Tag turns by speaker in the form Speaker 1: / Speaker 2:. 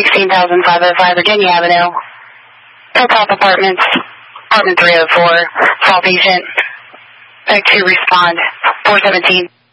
Speaker 1: 16,505 Virginia Avenue. Hilltop Apartments, apartment 304, call patient. Back to respond, 417.